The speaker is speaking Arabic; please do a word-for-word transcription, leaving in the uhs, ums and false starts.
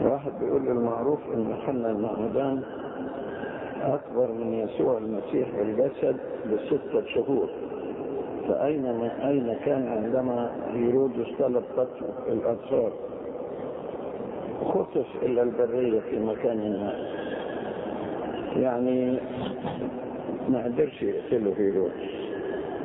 واحد بيقول المعروف ان حنا المعمدان اكبر من يسوع المسيح بالجسد بستة شهور، فاين اين كان عندما هيرودس طلب قتل الاطفال؟ خصص الى البرية في مكان ما، يعني ما قدرش يقتله هيرودس.